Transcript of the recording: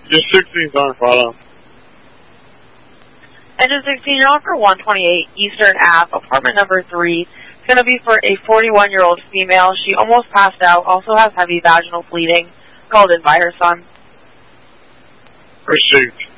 Just 16's on file. Engine 16, you're on for 128 Eastern Ave, apartment number 3. It's going to be for a 41-year-old female. She almost passed out, also has heavy vaginal bleeding. Called in by her son. Received.